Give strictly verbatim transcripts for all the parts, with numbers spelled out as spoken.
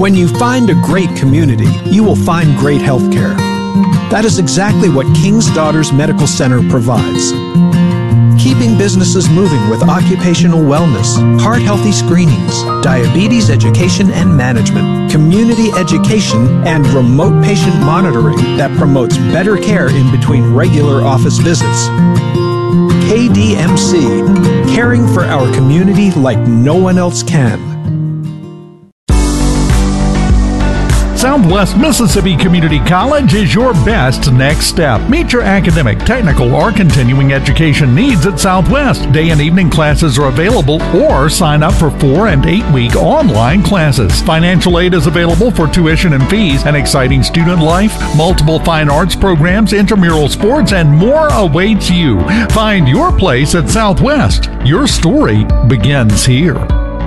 When you find a great community, you will find great health care. That is exactly what King's Daughters Medical Center provides. Keeping businesses moving with occupational wellness, heart-healthy screenings, diabetes education and management, community education, and remote patient monitoring that promotes better care in between regular office visits. K D M C, caring for our community like no one else can. Southwest Mississippi Community College is your best next step. Meet your academic, technical, or continuing education needs at Southwest. Day and evening classes are available, or sign up for four and eight week online classes. Financial aid is available for tuition and fees, an exciting student life, multiple fine arts programs, intramural sports, and more awaits you. Find your place at Southwest. Your story begins here.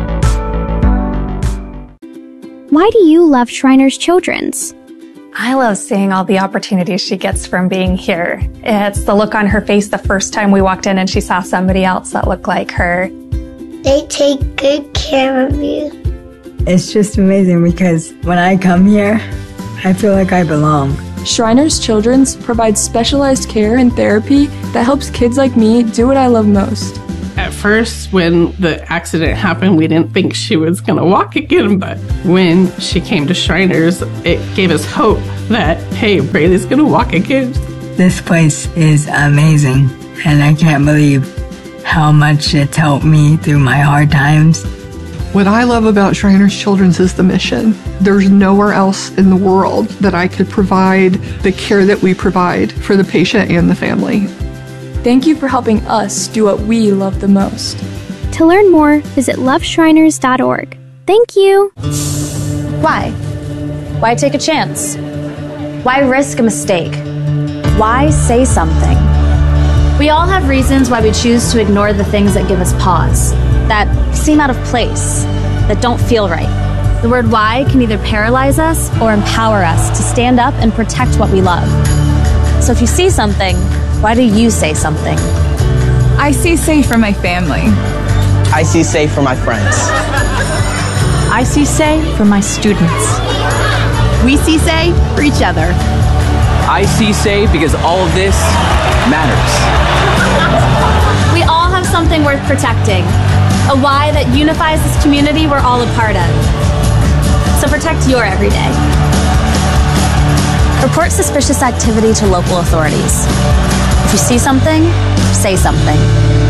Why do you love Shriners Children's? I love seeing all the opportunities she gets from being here. It's the look on her face the first time we walked in and she saw somebody else that looked like her. They take good care of you. It's just amazing because when I come here, I feel like I belong. Shriners Children's provides specialized care and therapy that helps kids like me do what I love most. At first, when the accident happened, we didn't think she was going to walk again, but when she came to Shriners, it gave us hope that, hey, Braylee's going to walk again. This place is amazing, and I can't believe how much it's helped me through my hard times. What I love about Shriners Children's is the mission. There's nowhere else in the world that I could provide the care that we provide for the patient and the family. Thank you for helping us do what we love the most. To learn more, visit love shriners dot org. Thank you. Why? Why take a chance? Why risk a mistake? Why say something? We all have reasons why we choose to ignore the things that give us pause, that seem out of place, that don't feel right. The word why can either paralyze us or empower us to stand up and protect what we love. So if you see something, why do you say something? I see safe for my family. I see safe for my friends. I see say for my students. We see say for each other. I see say because all of this matters. We all have something worth protecting, a why that unifies this community we're all a part of. So protect your everyday. Report suspicious activity to local authorities. If you see something, say something.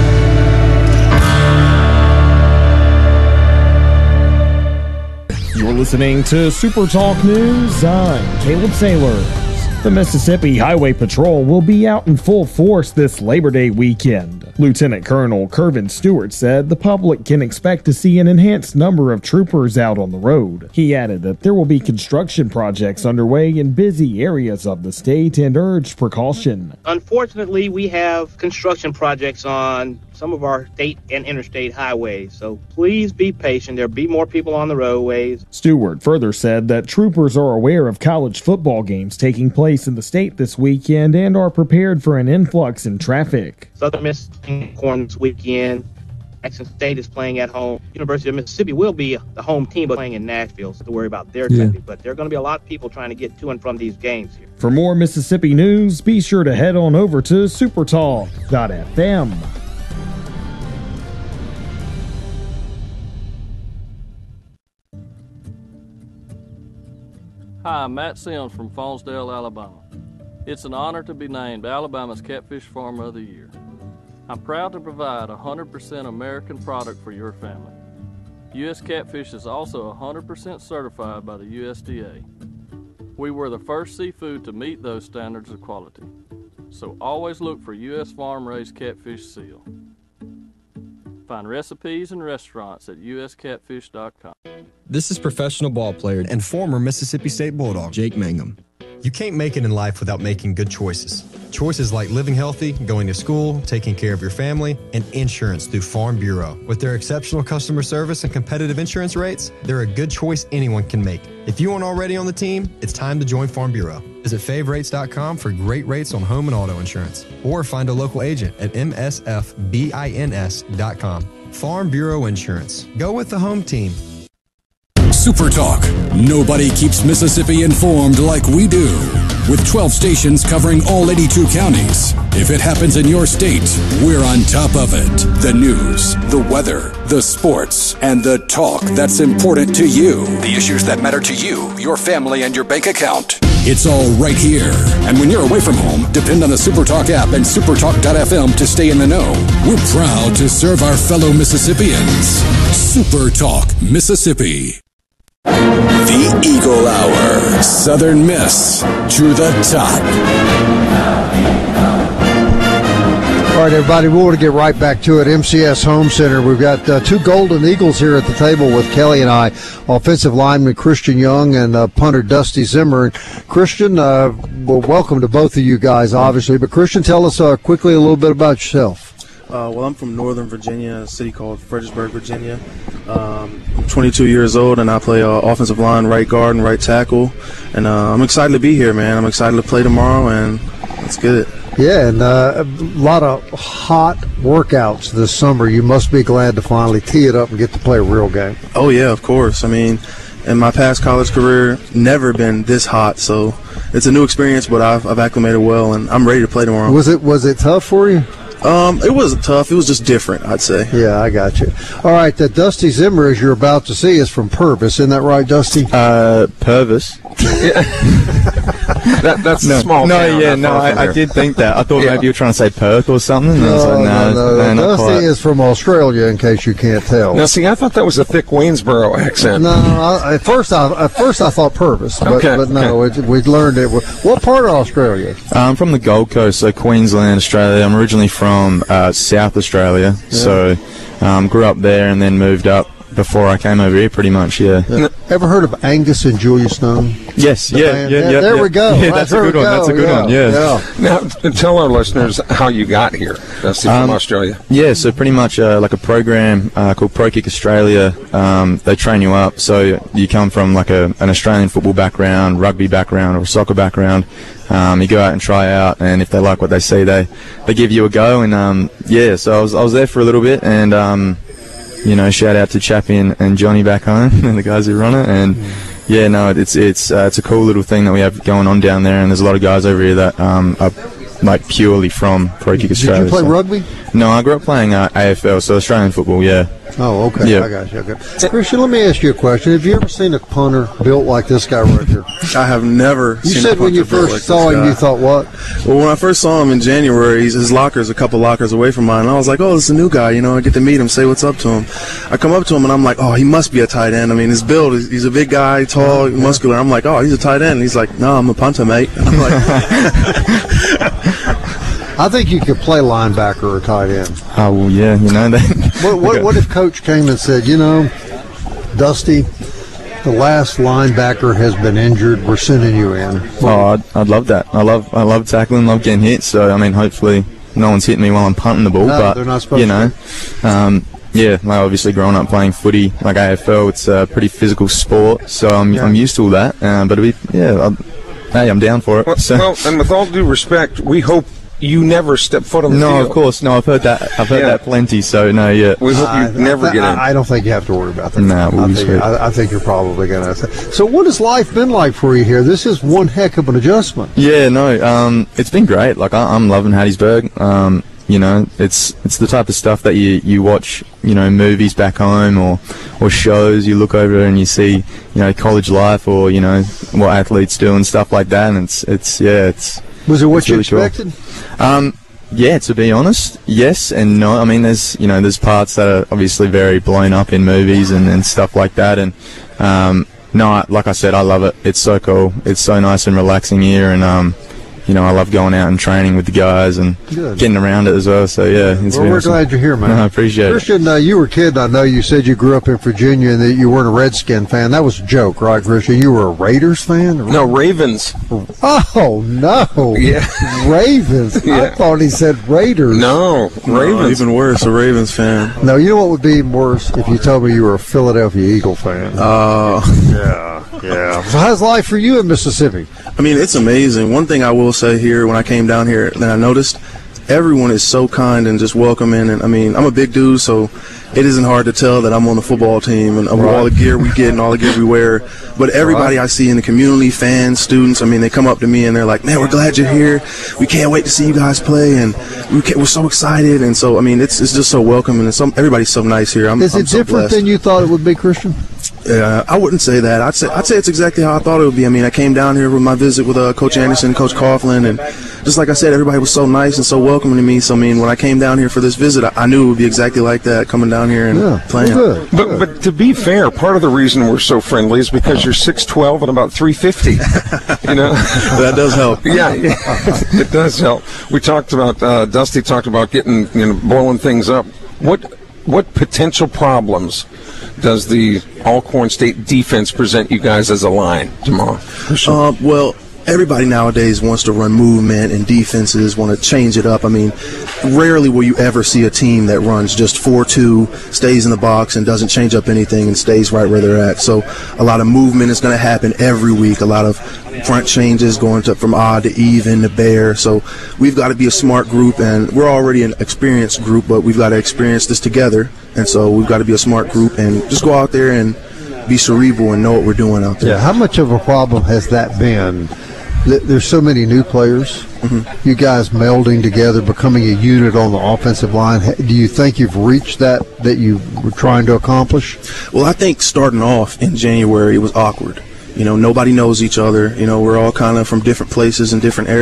You're listening to Super Talk News. I'm Caleb Sailors. The Mississippi Highway Patrol will be out in full force this Labor Day weekend. Lieutenant Colonel Kervin Stewart said the public can expect to see an enhanced number of troopers out on the road. He added that there will be construction projects underway in busy areas of the state and urged precaution. Unfortunately, we have construction projects on some of our state and interstate highways, so please be patient. There'll be more people on the roadways. Stewart further said that troopers are aware of college football games taking place in the state this weekend and are prepared for an influx in traffic. Southern Mississippi Corn this weekend. Jackson State is playing at home. University of Mississippi will be the home team, but playing in Nashville, so to worry about their yeah. traffic. But there are going to be a lot of people trying to get to and from these games here. For more Mississippi news, be sure to head on over to supertalk dot f m. Hi, I'm Matt Sims from Faunsdale, Alabama. It's an honor to be named Alabama's Catfish Farmer of the Year. I'm proud to provide a one hundred percent American product for your family. U S Catfish is also one hundred percent certified by the U S D A. We were the first seafood to meet those standards of quality. So always look for U S farm-raised catfish seal. Find recipes and restaurants at U S catfish dot com. This is professional ball player and former Mississippi State Bulldog, Jake Mangum. You can't make it in life without making good choices. Choices like living healthy, going to school, taking care of your family, and insurance through Farm Bureau. With their exceptional customer service and competitive insurance rates, they're a good choice anyone can make. If you aren't already on the team, it's time to join Farm Bureau. Visit fave rates dot com for great rates on home and auto insurance, or find a local agent at m s f bins dot com. Farm Bureau Insurance. Go with the home team. Super Talk. Nobody keeps Mississippi informed like we do. With twelve stations covering all eighty-two counties. If it happens in your state, we're on top of it. The news, the weather, the sports, and the talk that's important to you. The issues that matter to you, your family, and your bank account. It's all right here. And when you're away from home, depend on the SuperTalk app and supertalk dot f m to stay in the know. We're proud to serve our fellow Mississippians. SuperTalk Mississippi. The Eagle Hour. Southern Miss to the top. All right, everybody, we want to get right back to it. M C S Home Center. We've got uh, two Golden Eagles here at the table with Kelly and I, offensive lineman Christian Young and uh, punter Dusty Zimmer. And Christian, uh, well, welcome to both of you guys, obviously. But Christian, tell us uh, quickly a little bit about yourself. Uh, well, I'm from Northern Virginia, a city called Fredericksburg, Virginia. Um, I'm twenty-two years old, and I play uh, offensive line, right guard, and right tackle. And uh, I'm excited to be here, man. I'm excited to play tomorrow, and let's get it. Yeah, and uh, a lot of hot workouts this summer. You must be glad to finally tee it up and get to play a real game. Oh, yeah, of course. I mean, in my past college career, never been this hot. So it's a new experience, but I've, I've acclimated well, and I'm ready to play tomorrow. Was it was it tough for you? Um, it wasn't tough. It was just different, I'd say. Yeah, I got you. All right, the Dusty Zimmer, as you're about to see, is from Purvis. Isn't that right, Dusty? Uh, Purvis. that, that's no, a small No, town, yeah, no, I, I did think that. I thought yeah. maybe you were trying to say Perth or something. No, I was like, no, no, no. no, Dusty quite. is from Australia, in case you can't tell. Now, see, I thought that was a thick Waynesboro accent. No, I, at first I at first I thought Purvis, but, okay, but no, okay. it, we learned it. What part of Australia? I'm from the Gold Coast, so Queensland, Australia. I'm originally from uh, South Australia, yeah. so um, grew up there and then moved up before I came over here, pretty much, yeah. yeah. Ever heard of Angus and Julia Stone? Yes, the yeah, band? yeah, yeah, yeah. There yeah. we go. Yeah, that's, that's a good one. Go. That's a good yeah. one. Yeah. yeah. Now, tell our listeners how you got here. That's um, from Australia. Yeah, so pretty much uh, like a program uh, called Pro Kick Australia. Um, they train you up, so you come from like a, an Australian football background, rugby background, or a soccer background. Um, you go out and try out, and if they like what they see, they they give you a go. And um, yeah, so I was I was there for a little bit, and um, you know, shout out to Chappie and, and Johnny back home and the guys who run it. And yeah, no, it's it's uh, it's a cool little thing that we have going on down there, and there's a lot of guys over here that um, are like purely from Pro Kick Australia. Did you play so. rugby? No, I grew up playing uh, A F L, so Australian football. Yeah. Oh, okay. Yeah. I got you. Okay. Christian, let me ask you a question. Have you ever seen a punter built like this guy right here? I have never You seen said a punter when you built first like saw this him, guy. you thought what? Well, when I first saw him in January, he's, his locker's a couple lockers away from mine. And I was like, oh, this is a new guy. You know, I get to meet him, say what's up to him. I come up to him, and I'm like, oh, he must be a tight end. I mean, his build, is, he's a big guy, tall, yeah. muscular. I'm like, oh, he's a tight end. And he's like, no, I'm a punter, mate. And I'm like... I think you could play linebacker or tight end. Oh, well, yeah, you know that. what, what, what if Coach came and said, you know, Dusty, the last linebacker has been injured. We're sending you in. Oh, I'd, I'd love that. I love I love tackling, love getting hit. So, I mean, hopefully no one's hitting me while I'm punting the ball. No, but, they're not supposed you know, to. Um, yeah, like obviously growing up playing footy, like A F L, it's a pretty physical sport. So I'm, yeah. I'm used to all that. Um, but, it'd be, yeah, I'd, hey, I'm down for it. Well, so. well, and with all due respect, we hope you never step foot on the no, field. No, of course. No, I've heard that. I've heard yeah. that plenty. So no, yeah. We hope you uh, never th- get in. I don't think you have to worry about that. No, we'll I, think, I, I think you're probably going to. So, what has life been like for you here? This is one heck of an adjustment. Yeah, no, um, it's been great. Like I, I'm loving Hattiesburg. Um, you know, it's it's the type of stuff that you you watch. You know, movies back home or or shows. You look over and you see, you know, college life or you know what athletes do and stuff like that. And it's it's yeah, it's. Was it what you really expected? Cool. Um. Yeah, to be honest, yes and no. I mean, there's you know there's parts that are obviously very blown up in movies and, and stuff like that. And um, no, I, like I said, I love it. It's so cool. It's so nice and relaxing here, and um, you know I love going out and training with the guys and Good. getting around it as well. So yeah, it's well, we're awesome. glad you're here, man. No, I appreciate Christian, it. Christian, uh, you were a kid. I know you said you grew up in Virginia and that you weren't a Redskin fan. That was a joke, right, Christian? You were a Raiders fan? No, Ravens. Oh no! Yeah, Ravens. Yeah. I thought he said Raiders. No, Ravens. No, even worse, a Ravens fan. No, you know what would be even worse if you told me you were a Philadelphia Eagle fan. Oh, uh, yeah, yeah. So how's life for you in Mississippi? I mean, it's amazing. One thing I will say here, when I came down here, that I noticed, everyone is so kind and just welcoming. And I mean, I'm a big dude, so it isn't hard to tell that I'm on the football team and of Right. all the gear we get and all the gear we wear. But everybody Right. I see in the community, fans, students, I mean, they come up to me and they're like, "Man, we're glad you're here. We can't wait to see you guys play, and we can't, we're so excited." And so, I mean, it's it's just so welcoming, and some everybody's so nice here. I'm, Is I'm it so different blessed. than you thought it would be, Christian? Uh, I wouldn't say that. I'd say I'd say it's exactly how I thought it would be. I mean, I came down here with my visit with uh, Coach Anderson, Coach Coughlin, and just like I said, everybody was so nice and so welcoming to me. So I mean, when I came down here for this visit, I, I knew it would be exactly like that, coming down here and Yeah, playing. good. But but to be fair, part of the reason we're so friendly is because you're six twelve and about three fifty. You know, that does help. Yeah, it does help. We talked about uh, Dusty talked about getting you know blowing things up. What what potential problems does the Alcorn State defense present you guys as a line, Jamal? Uh, well, everybody nowadays wants to run movement, and defenses want to change it up. I mean, rarely will you ever see a team that runs just four two, stays in the box, and doesn't change up anything and stays right where they're at. So a lot of movement is going to happen every week. A lot of front changes going to from odd to even to bare. So we've got to be a smart group, and we're already an experienced group, but we've got to experience this together. And so we've got to be a smart group and just go out there and be cerebral and know what we're doing out there. Yeah, how much of a problem has that been? Th- There's so many new players. Mm-hmm. You guys melding together, becoming a unit on the offensive line. Ha- Do you think you've reached that that you were trying to accomplish? Well, I think starting off in January, it was awkward. You know, nobody knows each other. You know, we're all kind of from different places and different areas.